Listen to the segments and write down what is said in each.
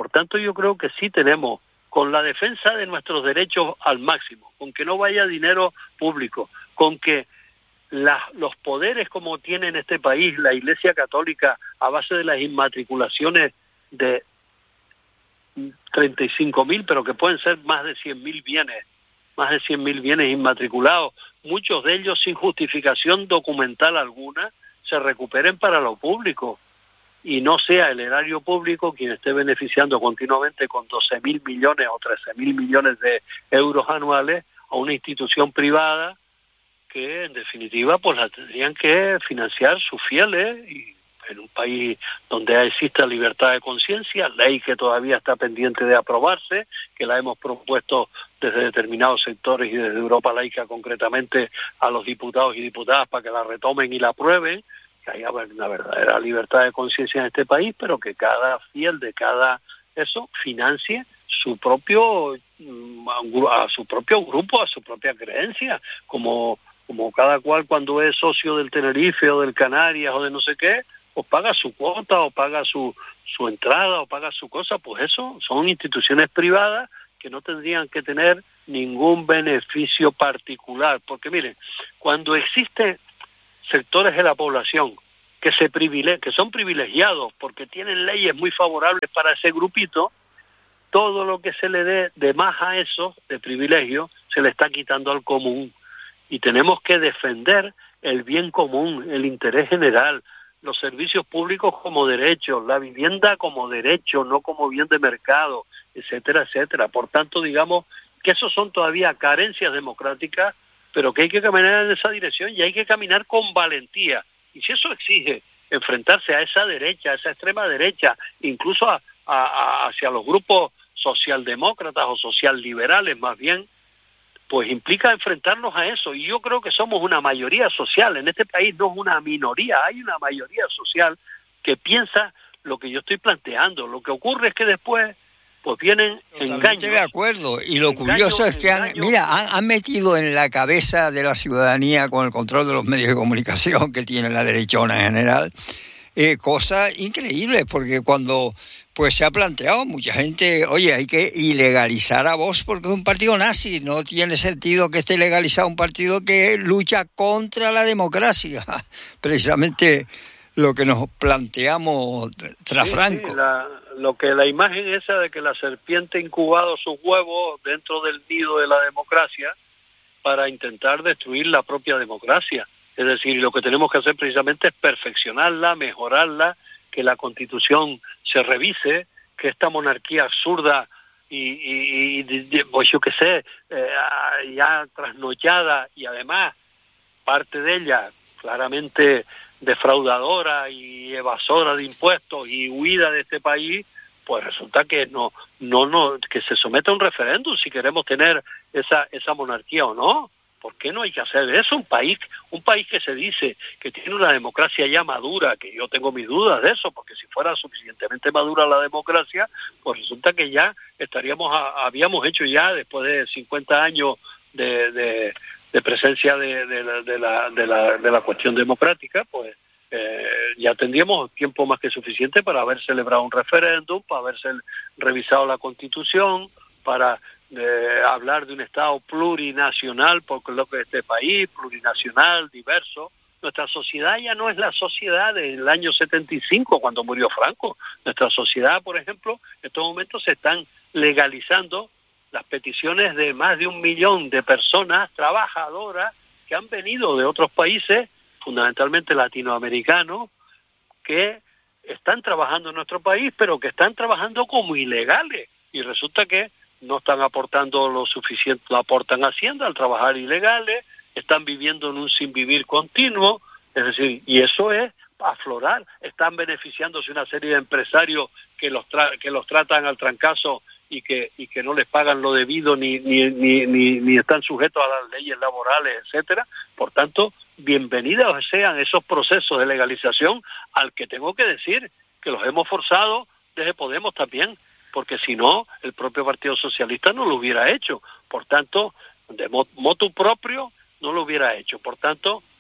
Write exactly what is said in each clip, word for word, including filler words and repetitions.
Por tanto, yo creo que sí tenemos, con la defensa de nuestros derechos al máximo, con que no vaya dinero público, con que la, los poderes como tiene en este país la Iglesia Católica a base de las inmatriculaciones de treinta y cinco mil, pero que pueden ser más de cien mil bienes, más de cien mil bienes inmatriculados, muchos de ellos sin justificación documental alguna, se recuperen para lo público y no sea el erario público quien esté beneficiando continuamente con doce mil millones o trece mil millones de euros anuales a una institución privada que en definitiva pues la tendrían que financiar sus fieles, y en un país donde exista libertad de conciencia, ley que todavía está pendiente de aprobarse, que la hemos propuesto desde determinados sectores y desde Europa Laica concretamente a los diputados y diputadas para que la retomen y la aprueben, que haya una verdadera libertad de conciencia en este país, pero que cada fiel de cada eso financie su propio a su propio grupo, a su propia creencia, como como cada cual cuando es socio del Tenerife o del Canarias o de no sé qué, pues paga su cuota o paga su, su entrada o paga su cosa. Pues eso son instituciones privadas que no tendrían que tener ningún beneficio particular, porque miren, cuando existen sectores de la población que se privile- que son privilegiados porque tienen leyes muy favorables para ese grupito, todo lo que se le dé de más a eso, de privilegio, se le está quitando al común. Y tenemos que defender el bien común, el interés general, los servicios públicos como derechos, la vivienda como derecho, no como bien de mercado, etcétera, etcétera. Por tanto, digamos que esos son todavía carencias democráticas, pero que hay que caminar en esa dirección y hay que caminar con valentía. Y si eso exige enfrentarse a esa derecha, a esa extrema derecha, incluso a, a, a, hacia los grupos socialdemócratas o socialliberales más bien, pues implica enfrentarnos a eso. Y yo creo que somos una mayoría social. En este país no es una minoría, hay una mayoría social que piensa lo que yo estoy planteando. Lo que ocurre es que después pues vienen Totalmente engaños. de acuerdo. Y lo engaños, curioso es que han, engaños. mira, han, han metido en la cabeza de la ciudadanía, con el control de los medios de comunicación que tiene la derechona en general, eh, cosas increíbles, porque cuando pues se ha planteado mucha gente, oye, hay que ilegalizar a Vox porque es un partido nazi, no tiene sentido que esté legalizado un partido que lucha contra la democracia, precisamente lo que nos planteamos tras Sí, Franco. sí, la, lo que la imagen esa de que la serpiente ha incubado sus huevos dentro del nido de la democracia para intentar destruir la propia democracia. Es decir, lo que tenemos que hacer precisamente es perfeccionarla, mejorarla, que la Constitución se revise, que esta monarquía absurda y, y, y pues yo qué sé, eh, ya trasnochada y además parte de ella claramente defraudadora y evasora de impuestos y huida de este país, pues resulta que no, no, no, que se someta a un referéndum si queremos tener esa, esa monarquía o no. ¿Por qué no hay que hacer eso? Un país, un país que se dice que tiene una democracia ya madura, que yo tengo mis dudas de eso, porque si fuera suficientemente madura la democracia, pues resulta que ya estaríamos, a, habíamos hecho ya, después de cincuenta años de, de, de presencia de, de, la, de, la, de, la, de la cuestión democrática, pues eh, ya tendríamos tiempo más que suficiente para haber celebrado un referéndum, para haberse revisado la Constitución, para de hablar de un Estado plurinacional, porque es lo que es este país, plurinacional, diverso. Nuestra sociedad ya no es la sociedad del año setenta y cinco, cuando murió Franco. Nuestra sociedad, por ejemplo, en estos momentos se están legalizando las peticiones de más de un millón de personas trabajadoras que han venido de otros países, fundamentalmente latinoamericanos, que están trabajando en nuestro país, pero que están trabajando como ilegales. Y resulta que no están aportando lo suficiente, no aportan Hacienda al trabajar ilegales, están viviendo en un sin vivir continuo, es decir, y eso es aflorar, están beneficiándose una serie de empresarios que los tra- que los tratan al trancazo y que y que no les pagan lo debido ni ni, ni ni ni están sujetos a las leyes laborales, etcétera. Por tanto, bienvenidos sean esos procesos de legalización, al que tengo que decir que los hemos forzado desde Podemos también, porque si no, el propio Partido Socialista no lo hubiera hecho. Por tanto, de motu propio no lo hubiera hecho. Por tanto,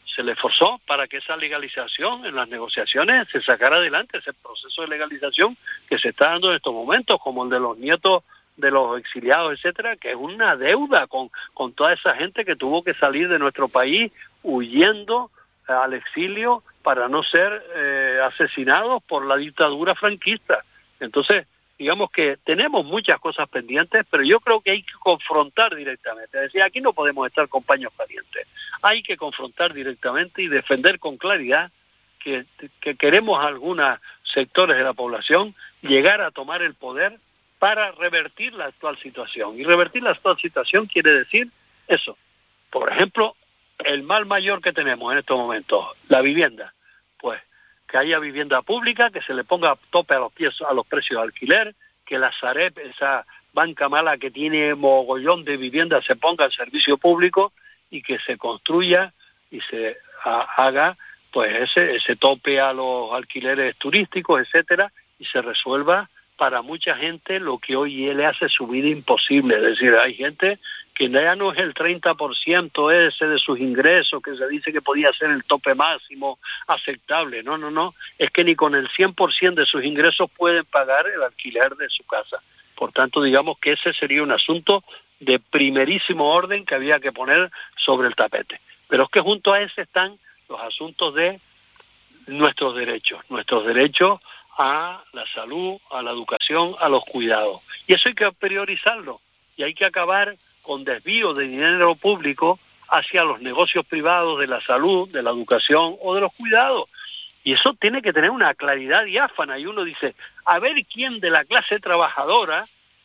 se le forzó para que esa legalización en las negociaciones se sacara adelante, ese proceso de legalización que se está dando en estos momentos, como el de los nietos de los exiliados, etcétera, que es una deuda con, con toda esa gente que tuvo que salir de nuestro país huyendo al exilio para no ser eh, asesinados por la dictadura franquista. Entonces, digamos que tenemos muchas cosas pendientes, pero yo creo que hay que confrontar directamente. Es decir, aquí no podemos estar con paños calientes. Hay que confrontar directamente y defender con claridad que, que queremos algunos sectores de la población llegar a tomar el poder para revertir la actual situación. Y revertir la actual situación quiere decir eso. Por ejemplo, el mal mayor que tenemos en estos momentos, la vivienda. Pues que haya vivienda pública, que se le ponga tope a los, pies, a los precios de alquiler, que la Sareb, esa banca mala que tiene mogollón de viviendas, se ponga al servicio público y que se construya y se a, haga pues ese, ese tope a los alquileres turísticos, etcétera, y se resuelva para mucha gente lo que hoy le hace su vida imposible. Es decir, hay gente que ya no es el treinta por ciento ese de sus ingresos, que se dice que podía ser el tope máximo aceptable. No, no, no. Es que ni con el cien por ciento de sus ingresos pueden pagar el alquiler de su casa. Por tanto, digamos que ese sería un asunto de primerísimo orden que había que poner sobre el tapete. Pero es que junto a ese están los asuntos de nuestros derechos, nuestros derechos a la salud, a la educación, a los cuidados. Y eso hay que priorizarlo y hay que acabar con desvío de dinero público hacia los negocios privados de la salud, de la educación o de los cuidados. Y eso tiene que tener una claridad diáfana. Y uno dice, a ver quién de la clase trabajadora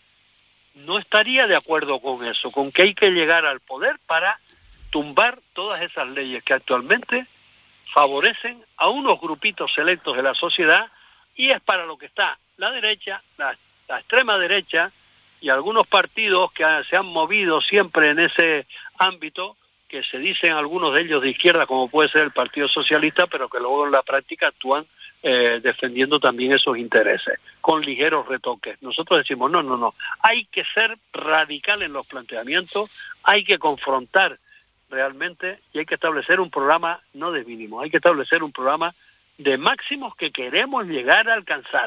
no estaría de acuerdo con eso, con que hay que llegar al poder para tumbar todas esas leyes que actualmente favorecen a unos grupitos selectos de la sociedad, y es para lo que está la derecha, la, la extrema derecha y algunos partidos que se han movido siempre en ese ámbito, que se dicen algunos de ellos de izquierda, como puede ser el Partido Socialista, pero que luego en la práctica actúan eh, defendiendo también esos intereses, con ligeros retoques. Nosotros decimos, no, no, no, hay que ser radical en los planteamientos, hay que confrontar realmente y hay que establecer un programa no de mínimo, hay que establecer un programa de máximos que queremos llegar a alcanzar.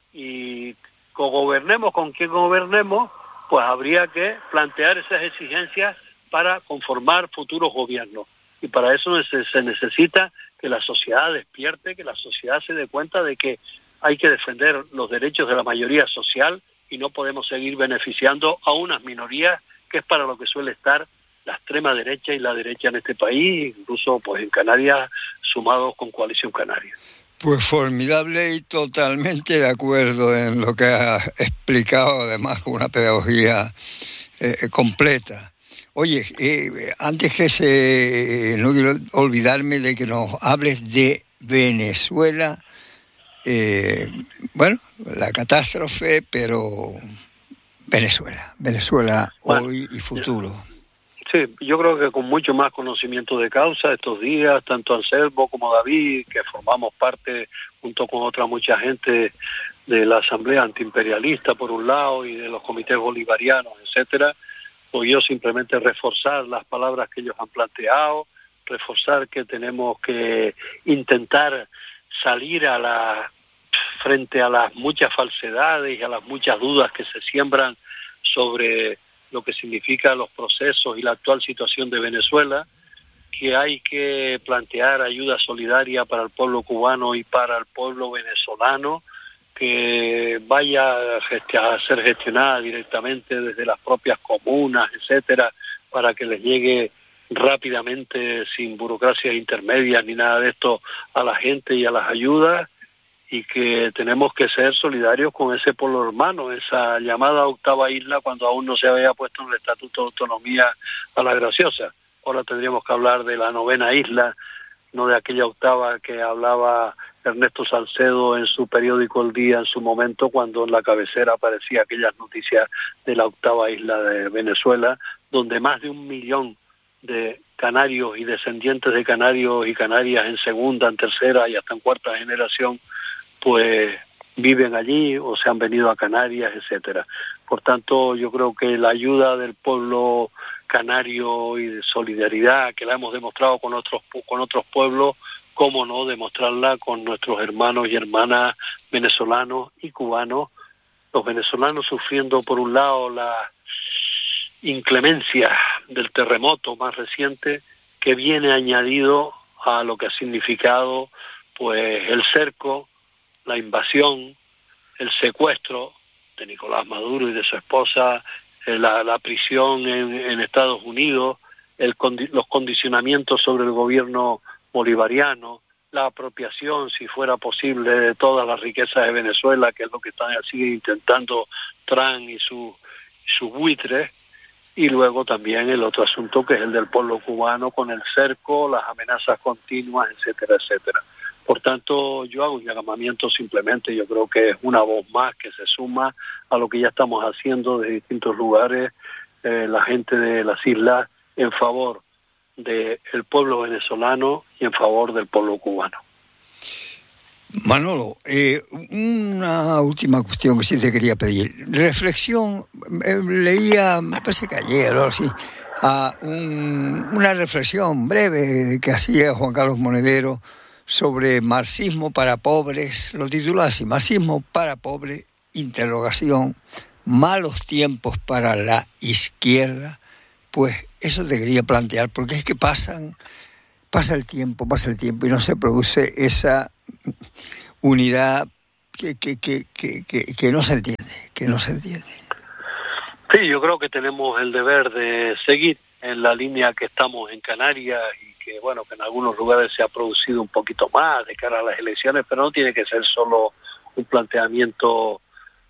Y gobernemos con quien gobernemos, pues habría que plantear esas exigencias para conformar futuros gobiernos. Y para eso se necesita que la sociedad despierte, que la sociedad se dé cuenta de que hay que defender los derechos de la mayoría social y no podemos seguir beneficiando a unas minorías, que es para lo que suele estar la extrema derecha y la derecha en este país, incluso pues en Canarias, sumados con Coalición Canaria. Pues formidable y totalmente de acuerdo en lo que ha explicado, además con una pedagogía eh, completa. Oye, eh, antes que se... no quiero olvidarme de que nos hables de Venezuela. Eh, bueno, la catástrofe, pero Venezuela. Venezuela bueno, hoy y futuro. Sí, yo creo que con mucho más conocimiento de causa estos días, tanto Anselmo como David, que formamos parte junto con otra mucha gente de la Asamblea Antiimperialista por un lado y de los comités bolivarianos, etcétera, pues yo simplemente reforzar las palabras que ellos han planteado, reforzar que tenemos que intentar salir a la frente a las muchas falsedades y a las muchas dudas que se siembran sobre lo que significa los procesos y la actual situación de Venezuela, que hay que plantear ayuda solidaria para el pueblo cubano y para el pueblo venezolano, que vaya a ser gestionada directamente desde las propias comunas, etcétera, para que les llegue rápidamente, sin burocracias intermedias ni nada de esto, a la gente y a las ayudas, y que tenemos que ser solidarios con ese pueblo hermano, esa llamada octava isla cuando aún no se había puesto en el Estatuto de Autonomía a la Graciosa. Ahora tendríamos que hablar de la novena isla, no de aquella octava que hablaba Ernesto Salcedo en su periódico El Día en su momento, cuando en la cabecera aparecía aquellas noticias de la octava isla de Venezuela, donde más de un millón de canarios y descendientes de canarios y canarias en segunda, en tercera y hasta en cuarta generación pues viven allí o se han venido a Canarias, etcétera. Por tanto, yo creo que la ayuda del pueblo canario y de solidaridad, que la hemos demostrado con otros, con otros pueblos, cómo no demostrarla con nuestros hermanos y hermanas venezolanos y cubanos. Los venezolanos sufriendo por un lado la inclemencia del terremoto más reciente, que viene añadido a lo que ha significado pues el cerco, la invasión, el secuestro de Nicolás Maduro y de su esposa, la, la prisión en, en Estados Unidos, el, los condicionamientos sobre el gobierno bolivariano, la apropiación, si fuera posible, de todas las riquezas de Venezuela, que es lo que están, siguen intentando Trump y sus su buitres, y luego también el otro asunto que es el del pueblo cubano con el cerco, las amenazas continuas, etcétera, etcétera. Por tanto, yo hago un llamamiento simplemente, yo creo que es una voz más que se suma a lo que ya estamos haciendo de distintos lugares, eh, la gente de las islas, en favor del pueblo venezolano y en favor del pueblo cubano. Manolo, eh, una última cuestión que sí te quería pedir. Reflexión, eh, leía, me parece que ayer o algo así, a un, una reflexión breve que hacía Juan Carlos Monedero sobre marxismo para pobres, lo titula así, marxismo para pobres, interrogación, malos tiempos para la izquierda. Pues eso te quería plantear, porque es que pasan, pasa el tiempo, pasa el tiempo y no se produce esa unidad que, que, que, que, que, que no se entiende, que no se entiende. Sí, yo creo que tenemos el deber de seguir en la línea que estamos en Canarias y que, bueno, que en algunos lugares se ha producido un poquito más de cara a las elecciones, pero no tiene que ser solo un planteamiento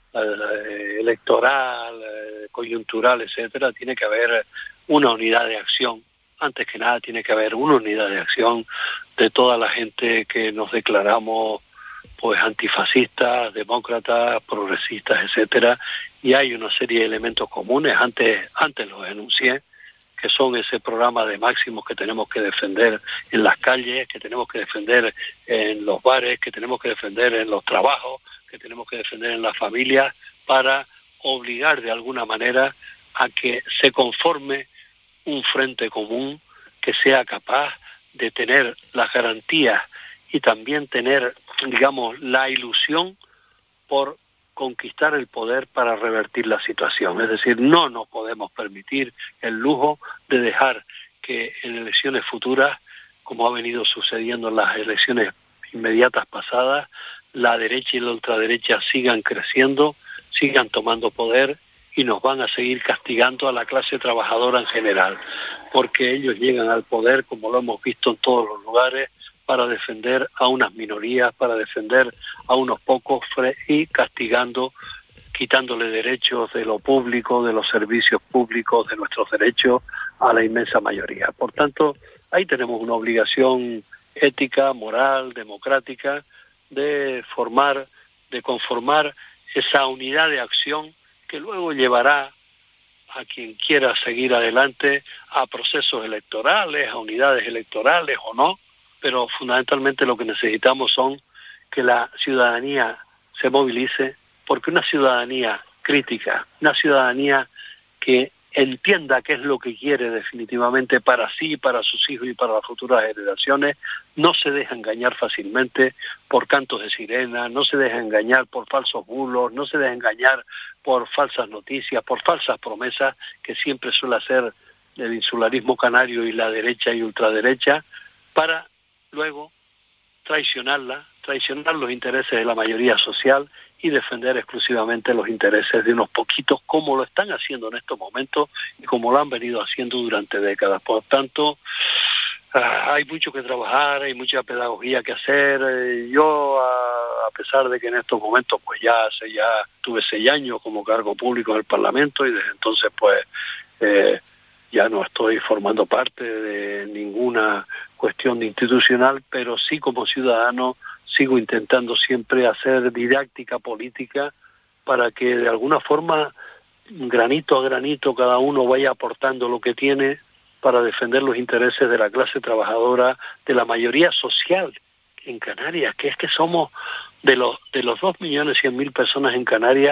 eh, electoral, eh, coyuntural, etcétera. Tiene que haber una unidad de acción. Antes que nada tiene que haber una unidad de acción de toda la gente que nos declaramos pues antifascistas, demócratas, progresistas, etcétera, y hay una serie de elementos comunes, antes, antes los enuncié, que son ese programa de máximos que tenemos que defender en las calles, que tenemos que defender en los bares, que tenemos que defender en los trabajos, que tenemos que defender en las familias, para obligar de alguna manera a que se conforme un frente común que sea capaz de tener las garantías y también tener, digamos, la ilusión por conquistar el poder para revertir la situación. Es decir, no nos podemos permitir el lujo de dejar que en elecciones futuras, como ha venido sucediendo en las elecciones inmediatas pasadas, la derecha y la ultraderecha sigan creciendo, sigan tomando poder y nos van a seguir castigando a la clase trabajadora en general, porque ellos llegan al poder, como lo hemos visto en todos los lugares, para defender a unas minorías, para defender a unos pocos y castigando, quitándole derechos de lo público, de los servicios públicos, de nuestros derechos a la inmensa mayoría. Por tanto, ahí tenemos una obligación ética, moral, democrática, de formar, de conformar esa unidad de acción que luego llevará a quien quiera seguir adelante a procesos electorales, a unidades electorales o no, pero fundamentalmente lo que necesitamos son que la ciudadanía se movilice, porque una ciudadanía crítica, una ciudadanía que entienda qué es lo que quiere definitivamente para sí, para sus hijos y para las futuras generaciones, no se deja engañar fácilmente por cantos de sirena, no se deja engañar por falsos bulos, no se deja engañar por falsas noticias, por falsas promesas, que siempre suele hacer el insularismo canario y la derecha y ultraderecha, para luego traicionarla, traicionar los intereses de la mayoría social y defender exclusivamente los intereses de unos poquitos, como lo están haciendo en estos momentos y como lo han venido haciendo durante décadas. Por tanto, hay mucho que trabajar, hay mucha pedagogía que hacer. Yo, a pesar de que en estos momentos, pues ya hace ya tuve seis años como cargo público en el Parlamento y desde entonces, pues, eh, ya no estoy formando parte de ninguna cuestión institucional, pero sí como ciudadano sigo intentando siempre hacer didáctica política para que de alguna forma, granito a granito, cada uno vaya aportando lo que tiene para defender los intereses de la clase trabajadora, de la mayoría social en Canarias, que es que somos de los de los dos millones cien mil personas en Canarias,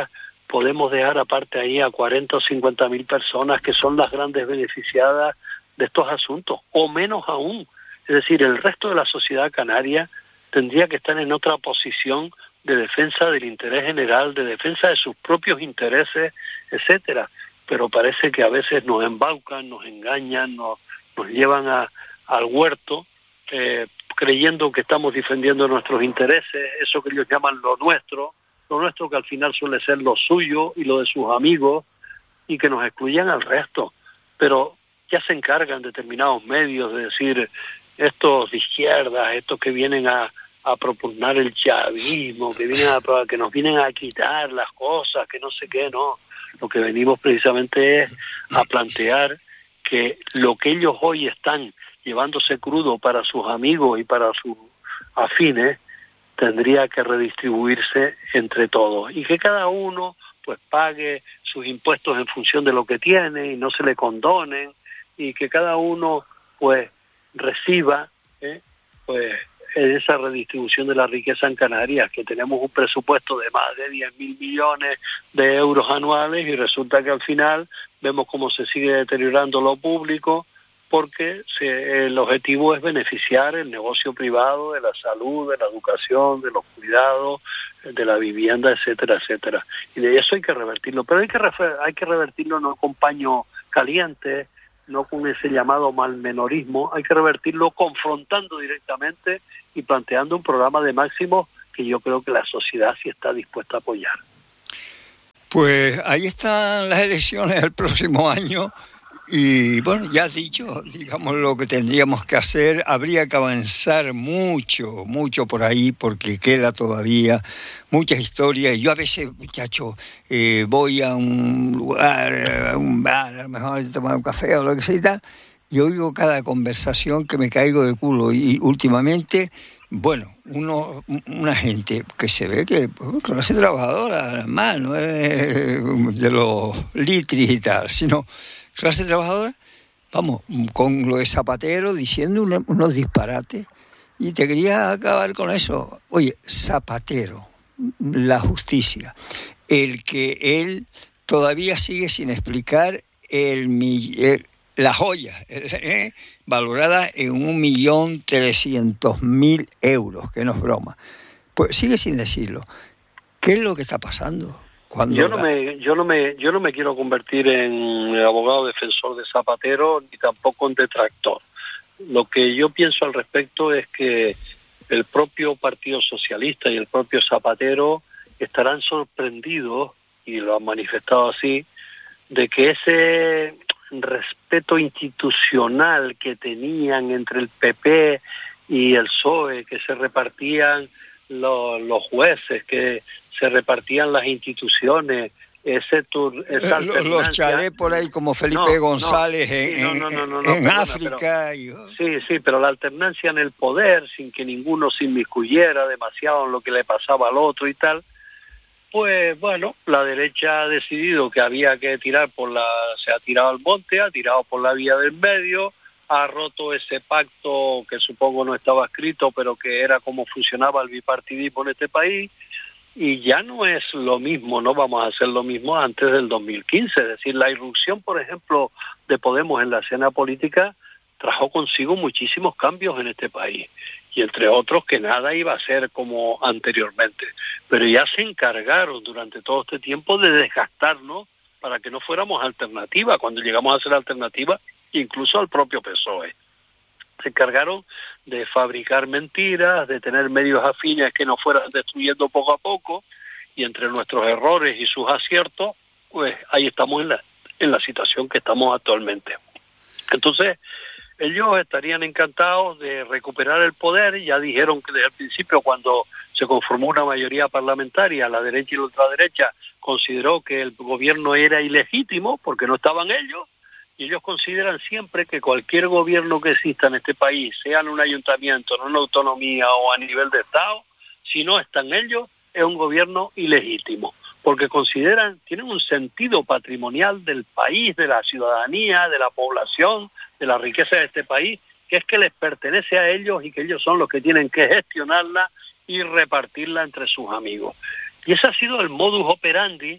podemos dejar aparte ahí a cuarenta o cincuenta mil personas que son las grandes beneficiadas de estos asuntos, o menos aún. Es decir, el resto de la sociedad canaria tendría que estar en otra posición de defensa del interés general, de defensa de sus propios intereses, etcétera. Pero parece que a veces nos embaucan, nos engañan, nos, nos llevan a, al huerto, eh, creyendo que estamos defendiendo nuestros intereses, eso que ellos llaman lo nuestro, lo nuestro que al final suele ser lo suyo y lo de sus amigos, y que nos excluyen al resto. Pero ya se encargan determinados medios de decir, estos de izquierdas, estos que vienen a, a propugnar el chavismo, que vienen a, que nos vienen a quitar las cosas, que no sé qué, no. Lo que venimos precisamente es a plantear que lo que ellos hoy están llevándose crudo para sus amigos y para sus afines, tendría que redistribuirse entre todos. Y que cada uno pues pague sus impuestos en función de lo que tiene y no se le condonen, y que cada uno pues reciba ¿eh? pues esa redistribución de la riqueza en Canarias, que tenemos un presupuesto de más de diez mil millones de euros anuales y resulta que al final vemos cómo se sigue deteriorando lo público, porque se, el objetivo es beneficiar el negocio privado de la salud, de la educación, de los cuidados, de la vivienda, etcétera, etcétera. Y de eso hay que revertirlo, pero hay que, refer, hay que revertirlo no con paño caliente, no con ese llamado malmenorismo, hay que revertirlo confrontando directamente y planteando un programa de máximos que yo creo que la sociedad sí está dispuesta a apoyar. Pues ahí están las elecciones el próximo año y bueno, ya has dicho, digamos lo que tendríamos que hacer, habría que avanzar mucho, mucho por ahí porque queda todavía muchas historias. Yo a veces, muchacho, eh, voy a un lugar, a un bar, a lo mejor a tomar un café o lo que sea y tal, y oigo cada conversación que me caigo de culo. Y últimamente, bueno, uno, una gente que se ve que pues, clase trabajadora, además, no es de los litris y tal, sino clase trabajadora, vamos, con lo de Zapatero diciendo una, unos disparates. Y te quería acabar con eso. Oye, Zapatero, la justicia, el que él todavía sigue sin explicar el, el la joya, ¿eh? valorada en un millón trescientos mil euros, que no es broma. Pues sigue sin decirlo. ¿Qué es lo que está pasando? Cuando yo no la... me yo no me yo no me quiero convertir en abogado defensor de Zapatero ni tampoco en detractor. Lo que yo pienso al respecto es que el propio Partido Socialista y el propio Zapatero estarán sorprendidos, y lo han manifestado así, de que ese respeto institucional que tenían entre el P P y el P S O E, que se repartían los, los jueces, que se repartían las instituciones, ese tur, esa los, los chalés por ahí como Felipe no, González no, en, sí, no, no, no, no, en, no, en perdona, África. Pero, y... Sí, sí, pero la alternancia en el poder, sin que ninguno se inmiscuyera demasiado en lo que le pasaba al otro y tal, pues bueno, la derecha ha decidido que había que tirar por la, se ha tirado al monte, ha tirado por la vía del medio, ha roto ese pacto que supongo no estaba escrito, pero que era como funcionaba el bipartidismo en este país, y ya no es lo mismo, no vamos a hacer lo mismo antes del dos mil quince, es decir, la irrupción, por ejemplo, de Podemos en la escena política trajo consigo muchísimos cambios en este país, y entre otros que nada iba a ser como anteriormente, pero ya se encargaron durante todo este tiempo de desgastarnos para que no fuéramos alternativa, cuando llegamos a ser alternativa, incluso al propio P S O E. Se encargaron de fabricar mentiras, de tener medios afines que nos fueran destruyendo poco a poco, y entre nuestros errores y sus aciertos, pues ahí estamos en la, en la situación que estamos actualmente. Entonces, ellos estarían encantados de recuperar el poder. Ya dijeron que desde el principio, cuando se conformó una mayoría parlamentaria, la derecha y la ultraderecha consideró que el gobierno era ilegítimo porque no estaban ellos, y ellos consideran siempre que cualquier gobierno que exista en este país, sea en un ayuntamiento, en una autonomía o a nivel de Estado, si no están ellos, es un gobierno ilegítimo, porque consideran, tienen un sentido patrimonial del país, de la ciudadanía, de la población, de la riqueza de este país, que es que les pertenece a ellos y que ellos son los que tienen que gestionarla y repartirla entre sus amigos. Y ese ha sido el modus operandi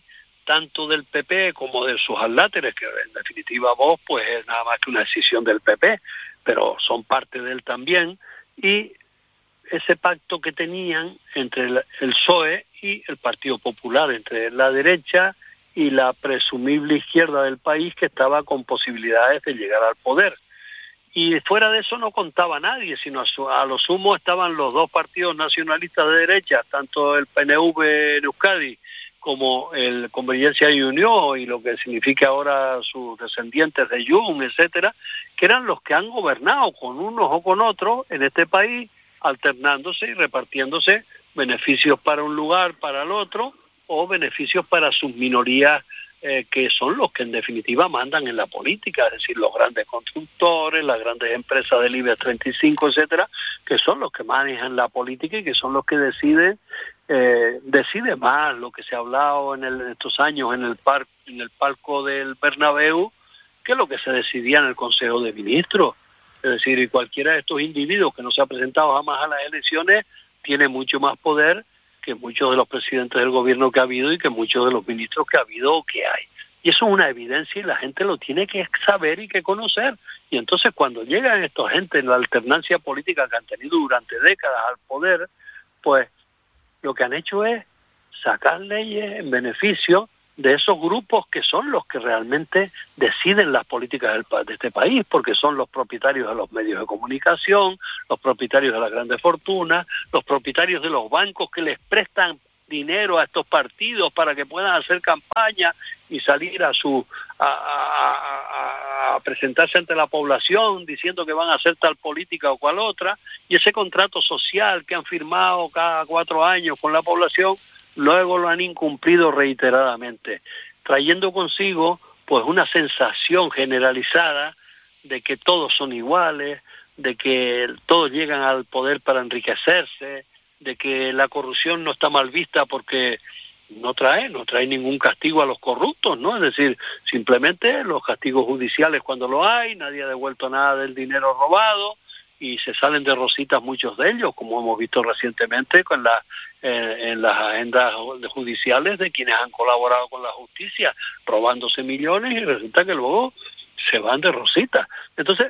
tanto del P P como de sus adláteres, que en definitiva Vox pues es nada más que una decisión del P P, pero son parte de él también, y ese pacto que tenían entre el, el P S O E y el Partido Popular, entre la derecha y la presumible izquierda del país, que estaba con posibilidades de llegar al poder. Y fuera de eso no contaba nadie, sino a, su, a lo sumo estaban los dos partidos nacionalistas de derecha, tanto el P N V en Euskadi como el Convergencia y Unión, y lo que significa ahora sus descendientes de Jun, etcétera, que eran los que han gobernado con unos o con otros en este país, alternándose y repartiéndose beneficios para un lugar, para el otro, o beneficios para sus minorías, eh, que son los que en definitiva mandan en la política, es decir, los grandes constructores, las grandes empresas del IBEX treinta y cinco, etcétera, que son los que manejan la política y que son los que deciden, eh, decide más lo que se ha hablado en, el, en estos años en el, par, en el palco del Bernabéu, que lo que se decidía en el Consejo de Ministros. Es decir, y cualquiera de estos individuos que no se ha presentado jamás a las elecciones tiene mucho más poder que muchos de los presidentes del gobierno que ha habido y que muchos de los ministros que ha habido o que hay. Y eso es una evidencia y la gente lo tiene que saber y que conocer. Y entonces cuando llegan estos gente en la alternancia política que han tenido durante décadas al poder, pues lo que han hecho es sacar leyes en beneficio de esos grupos que son los que realmente deciden las políticas del, de este país, porque son los propietarios de los medios de comunicación, los propietarios de las grandes fortunas, los propietarios de los bancos que les prestan dinero a estos partidos para que puedan hacer campaña y salir a su a, a, a, a presentarse ante la población diciendo que van a hacer tal política o cual otra, y ese contrato social que han firmado cada cuatro años con la población luego lo han incumplido reiteradamente, trayendo consigo pues una sensación generalizada de que todos son iguales, de que todos llegan al poder para enriquecerse, de que la corrupción no está mal vista porque no trae, no trae ningún castigo a los corruptos, ¿no? Es decir, simplemente los castigos judiciales cuando lo hay, nadie ha devuelto nada del dinero robado, y se salen de rositas muchos de ellos, como hemos visto recientemente con la, eh, en las agendas judiciales de quienes han colaborado con la justicia, robándose millones, y resulta que luego se van de rositas. Entonces,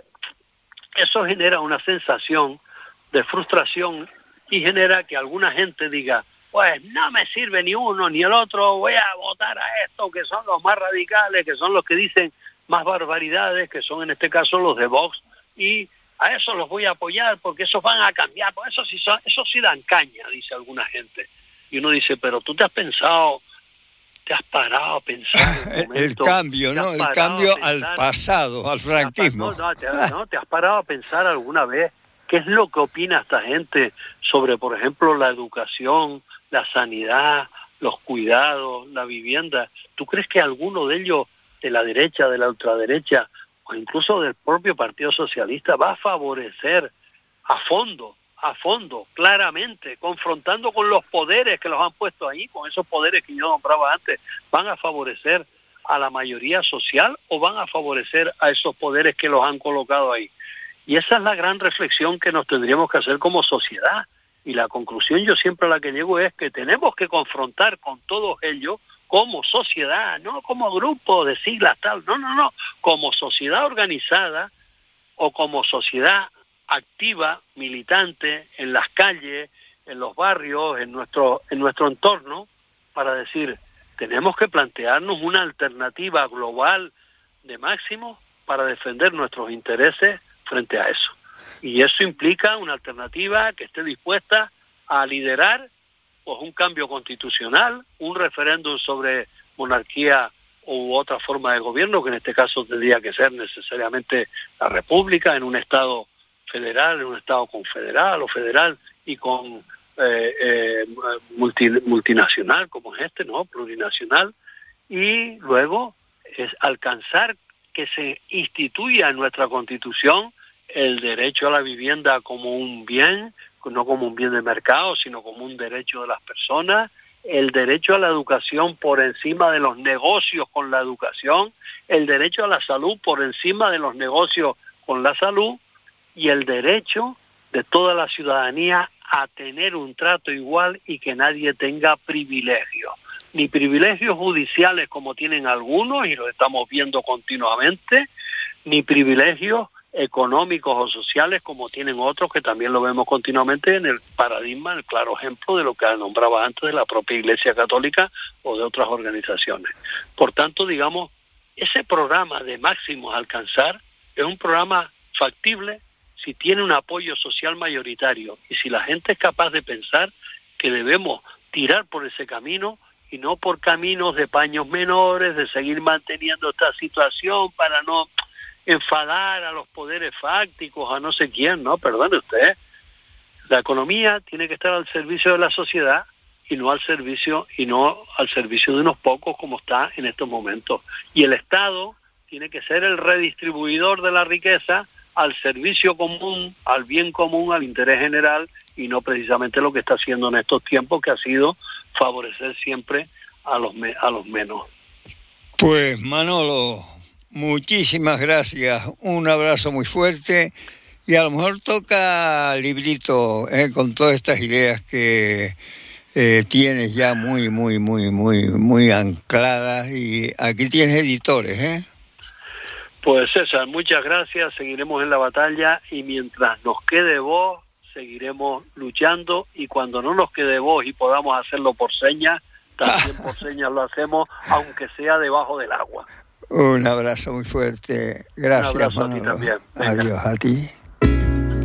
eso genera una sensación de frustración y genera que alguna gente diga, pues no me sirve ni uno ni el otro, voy a votar a estos que son los más radicales, que son los que dicen más barbaridades, que son en este caso los de Vox, y a eso los voy a apoyar porque esos van a cambiar, porque eso sí, son, eso sí dan caña, dice alguna gente. Y uno dice, pero tú te has pensado, te has parado a pensar momento, el cambio, ¿no? El cambio pensar, al pasado, al franquismo. No, no, te, no, te has parado a pensar alguna vez qué es lo que opina esta gente sobre, por ejemplo, la educación, la sanidad, los cuidados, la vivienda. ¿Tú crees que alguno de ellos, de la derecha, de la ultraderecha, o incluso del propio Partido Socialista, va a favorecer a fondo, a fondo, claramente, confrontando con los poderes que los han puesto ahí, con esos poderes que yo nombraba antes, van a favorecer a la mayoría social o van a favorecer a esos poderes que los han colocado ahí? Y esa es la gran reflexión que nos tendríamos que hacer como sociedad. Y la conclusión yo siempre a la que llego es que tenemos que confrontar con todos ellos como sociedad, no como grupo de siglas tal, no, no, no, como sociedad organizada o como sociedad activa, militante, en las calles, en los barrios, en nuestro, en nuestro entorno, para decir, tenemos que plantearnos una alternativa global de máximo para defender nuestros intereses frente a eso. Y eso implica una alternativa que esté dispuesta a liderar pues un cambio constitucional, un referéndum sobre monarquía u otra forma de gobierno, que en este caso tendría que ser necesariamente la república, en un estado federal, en un estado confederal o federal y con eh, eh, multi, multinacional como es este, ¿no? Plurinacional, y luego es alcanzar que se instituya en nuestra Constitución el derecho a la vivienda como un bien, no como un bien de mercado, sino como un derecho de las personas, el derecho a la educación por encima de los negocios con la educación, el derecho a la salud por encima de los negocios con la salud, y el derecho de toda la ciudadanía a tener un trato igual y que nadie tenga privilegios. ni privilegios judiciales como tienen algunos, y lo estamos viendo continuamente, ni privilegios económicos o sociales como tienen otros, que también lo vemos continuamente en el paradigma, el claro ejemplo de lo que nombraba antes de la propia Iglesia Católica o de otras organizaciones. Por tanto, digamos, ese programa de máximos a alcanzar es un programa factible si tiene un apoyo social mayoritario y si la gente es capaz de pensar que debemos tirar por ese camino y no por caminos de paños menores, de seguir manteniendo esta situación para no enfadar a los poderes fácticos, a no sé quién, ¿no? Perdone usted. La economía tiene que estar al servicio de la sociedad y no al servicio y no al servicio de unos pocos como está en estos momentos. Y el Estado tiene que ser el redistribuidor de la riqueza al servicio común, al bien común, al interés general, y no precisamente lo que está haciendo en estos tiempos, que ha sido favorecer siempre a los me- a los menos. Pues Manolo, muchísimas gracias, un abrazo muy fuerte, y a lo mejor toca librito eh, con todas estas ideas que eh, tienes ya muy, muy, muy, muy, muy ancladas, y aquí tienes editores, ¿eh? Pues César, muchas gracias, seguiremos en la batalla y mientras nos quede voz, seguiremos luchando, y cuando no nos quede voz y podamos hacerlo por señas, también por señas lo hacemos, aunque sea debajo del agua. Un abrazo muy fuerte. Gracias, Un abrazo Manolo. a ti también. Venga. Adiós a ti.